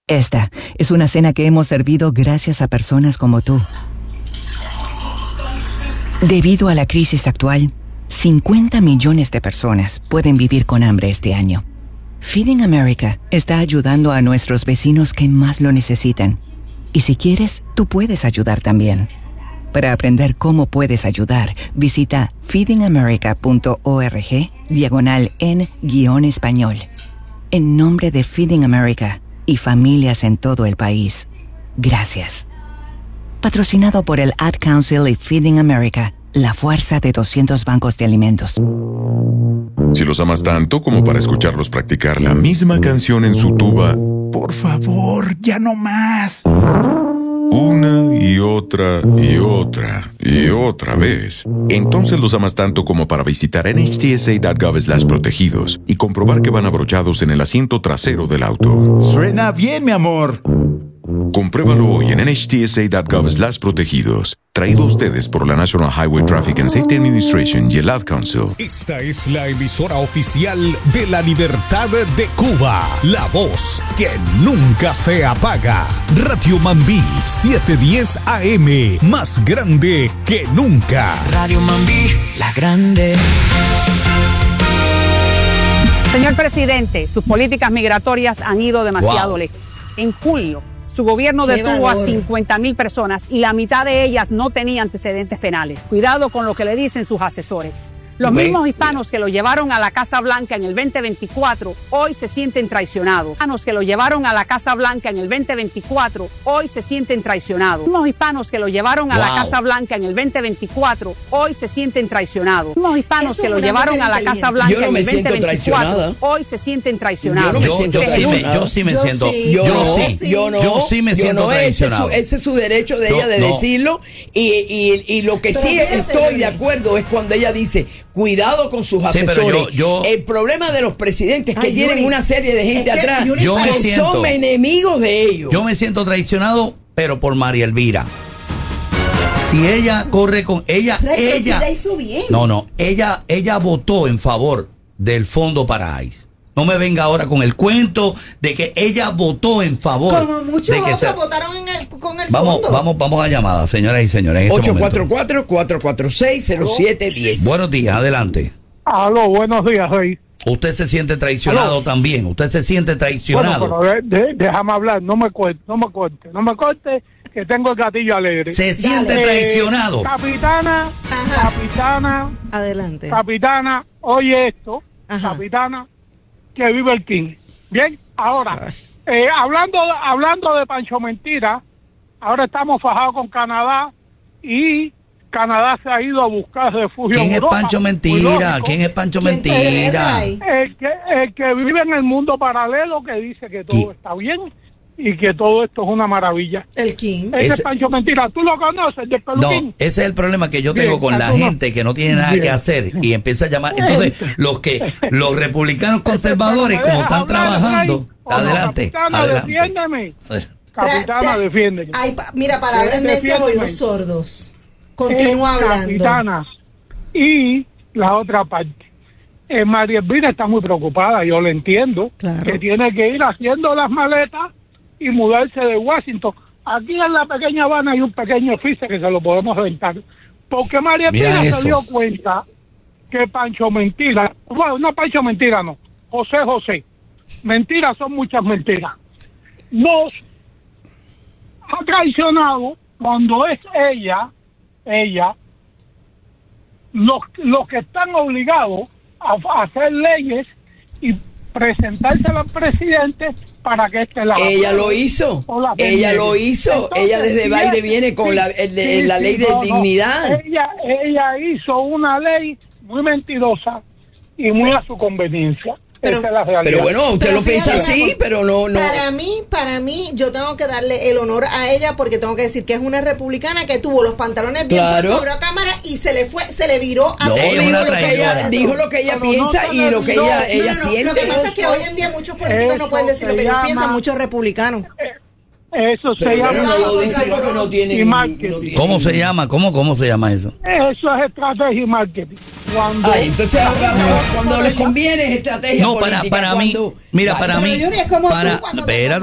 Esta es una cena que hemos servido gracias a personas como tú. Debido a la crisis actual, 50 millones de personas pueden vivir con hambre este año. Feeding America está ayudando a nuestros vecinos que más lo necesitan. Y si quieres, tú puedes ayudar también. Para aprender cómo puedes ayudar, visita feedingamerica.org/en-español. En nombre de Feeding America y familias en todo el país, gracias. Patrocinado por el Ad Council y Feeding America, la fuerza de 200 bancos de alimentos. Si los amas tanto como para escucharlos practicar la misma canción en su tuba, por favor, ya no más. Una y otra y otra y otra vez. Entonces los amas tanto como para visitar nhtsa.gov/protegidos y comprobar que van abrochados en el asiento trasero del auto. Suena bien, mi amor. Compruébalo hoy en nhtsa.gov/protegidos. Traído a ustedes por la National Highway Traffic and Safety Administration y el Ad Council. Esta es la emisora oficial de la Libertad de Cuba. La voz que nunca se apaga. Radio Mambí 710 AM. Más grande que nunca. Radio Mambí, la grande. Señor presidente, sus políticas migratorias han ido demasiado lejos. En julio, su gobierno detuvo a 50,000 personas y la mitad de ellas no tenía antecedentes penales. Cuidado con lo que le dicen sus asesores. Los mismos hispanos que lo llevaron a la Casa Blanca en el 2024 hoy se sienten traicionados. Hispanos que lo llevaron a la Casa Blanca en el 2024 hoy se sienten traicionados. Los mismos hispanos que lo llevaron a la Casa Blanca en el 2024 hoy se sienten traicionados. Los mismos hispanos que lo llevaron a la Casa Blanca en el 2024 hoy se sienten traicionados. Yo sí me siento traicionado. Ese es su derecho de ella de decirlo y lo que sí estoy de acuerdo es cuando ella dice cuidado con sus asesores. El problema de los presidentes que tienen una serie de gente atrás que son enemigos de ellos. Yo me siento traicionado, pero por María Elvira. Si ella corre con ella votó en favor del fondo para ICE. No me venga ahora con el cuento de que ella votó en favor. Como muchos otros votaron con el fondo. Vamos a llamada, señoras y señores. 844-446-0710. Buenos días, adelante. Aló, buenos días, Rey. Usted se siente traicionado también. Usted se siente traicionado. Bueno, pero déjame hablar, no me corte, que tengo el gatillo alegre. Se siente traicionado. Capitana, adelante. Capitana, oye esto, capitana, que vive el King. Bien, ahora, hablando de Pancho Mentira, ahora estamos fajados con Canadá y Canadá se ha ido a buscar refugio en Europa. ¿Quién es Pancho Mentira? El que vive en el mundo paralelo, que dice que todo está bien y que todo esto es una maravilla. El King. Ese es Pancho Mentira. ¿Tú lo conoces, del peluquín? No, ese es el problema que yo tengo con la gente que no tiene nada que hacer y empieza a llamar. Entonces, los republicanos conservadores, como están trabajando, adelante. Defiéndeme. Capitana, defiéndeme. Mira, palabras necias, oídos sordos. Continúa hablando. Capitana. Y la otra parte. María Elvira está muy preocupada, yo le entiendo, que tiene que ir haciendo las maletas y mudarse de Washington. Aquí en la pequeña Habana hay un pequeño oficio que se lo podemos rentar. Porque María Elvira se dio cuenta que Pancho Mentira, bueno, no Pancho Mentira, no, José. Mentiras son muchas mentiras. Nos ha traicionado cuando es ella, los que están obligados a hacer leyes y presentárselo al presidente para que la ella lo hizo. Entonces, ella desde Baile viene con la ley de dignidad. Ella hizo una ley muy mentirosa y muy a su conveniencia. Esa es la realidad. Pero bueno, usted lo piensa así, pero no. Para mí, yo tengo que darle el honor a ella porque tengo que decir que es una republicana que tuvo los pantalones bien puestos, abrió cámara y se le viró a dijo lo que ella piensa y lo que ella siente. Lo que pasa es que hoy en día muchos políticos no pueden decir lo que ellos piensan, muchos republicanos. Eso se llama. No lo dice porque no tiene marketing. ¿Cómo se llama? ¿Cómo se llama eso? Eso es estrategia y marketing. Entonces cuando les conviene es estrategia política. Para mí, mira, para mí. Espérate.